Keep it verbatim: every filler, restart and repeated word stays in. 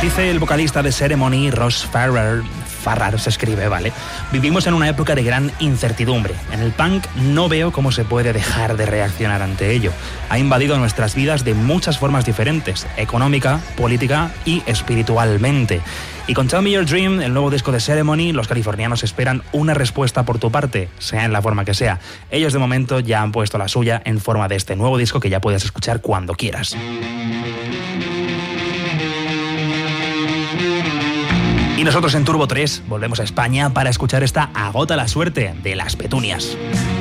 Dice el vocalista de Ceremony, Ross Farrar, Farrar se escribe, ¿vale? Vivimos en una época de gran incertidumbre. En el punk no veo cómo se puede dejar de reaccionar ante ello. Ha invadido nuestras vidas de muchas formas diferentes, económica, política y espiritualmente. Y con Tell Me Your Dream, el nuevo disco de Ceremony, los californianos esperan una respuesta por tu parte, sea en la forma que sea. Ellos de momento ya han puesto la suya en forma de este nuevo disco que ya puedes escuchar cuando quieras. Y nosotros en Turbo tres volvemos a España para escuchar esta Agota la suerte de Las Petunias.